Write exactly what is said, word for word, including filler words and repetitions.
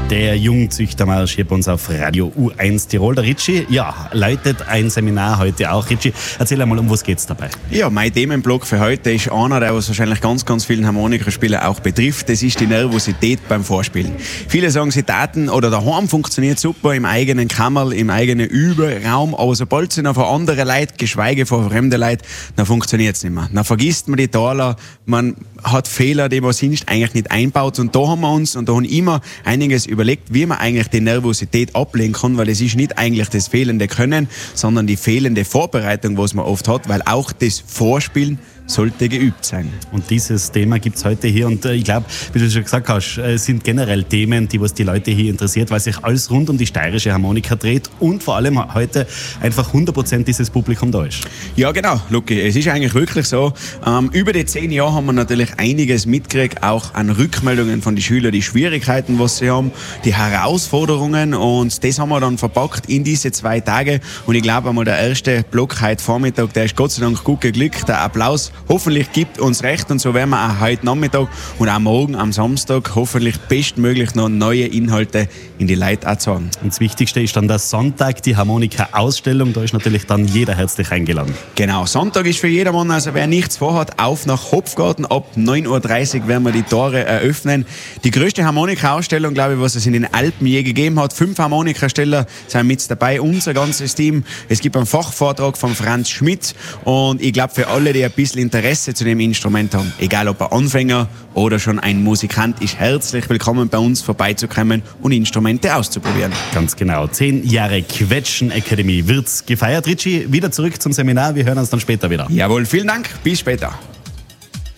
Der Jungzüchtermarsch hier bei uns auf Radio U eins Tirol. Der Ritchie, ja, leitet ein Seminar heute auch. Ritchie, erzähl einmal, um was geht's dabei? Ja, mein Themenblock für heute ist einer, der was wahrscheinlich ganz, ganz vielen Harmonikaspielern auch betrifft. Das ist die Nervosität beim Vorspielen. Viele sagen, sie taten oder daheim funktioniert super, im eigenen Kammerl, im eigenen Überraum, aber sobald sie noch von anderen Leuten, geschweige von fremden Leuten, dann funktioniert es nicht mehr. Dann vergisst man die Taler, man hat Fehler, die man sonst eigentlich nicht einbaut. Und da haben wir uns, und da haben immer einiges überlegt, wie man eigentlich die Nervosität ablegen kann, weil es ist nicht eigentlich das fehlende Können, sondern die fehlende Vorbereitung, was man oft hat, weil auch das Vorspielen sollte geübt sein. Und dieses Thema gibt es heute hier und äh, ich glaube, wie du schon gesagt hast, äh, sind generell Themen, die was die Leute hier interessiert, weil sich alles rund um die steirische Harmonika dreht und vor allem heute einfach hundert Prozent dieses Publikum da ist. Ja genau, Luki, es ist eigentlich wirklich so, ähm, über die zehn Jahre haben wir natürlich einiges mitgekriegt, auch an Rückmeldungen von den Schülern, die Schwierigkeiten, was sie haben, die Herausforderungen, und das haben wir dann verpackt in diese zwei Tage, und ich glaube einmal, der erste Block heute Vormittag, der ist Gott sei Dank gut geglückt, der Applaus hoffentlich gibt uns recht, und so werden wir auch heute Nachmittag und auch morgen am Samstag hoffentlich bestmöglich noch neue Inhalte in die Leute auch zeigen. Und das Wichtigste ist dann der Sonntag, die Harmonika-Ausstellung, da ist natürlich dann jeder herzlich eingeladen. Genau, Sonntag ist für jedermann, also wer nichts vorhat, auf nach Hopfgarten, ab neun Uhr dreißig werden wir die Tore eröffnen. Die größte Harmonika-Ausstellung, glaube ich, was es in den Alpen je gegeben hat. Fünf Harmonikasteller sind mit dabei, unser ganzes Team. Es gibt einen Fachvortrag von Franz Schmidt, und ich glaube, für alle, die ein bisschen Interesse zu dem Instrument haben, egal ob ein Anfänger oder schon ein Musikant, ist herzlich willkommen bei uns vorbeizukommen und Instrumente auszuprobieren. Ganz genau. Zehn Jahre Quetschen Academy wird's gefeiert. Ritchie, wieder zurück zum Seminar. Wir hören uns dann später wieder. Jawohl, vielen Dank. Bis später.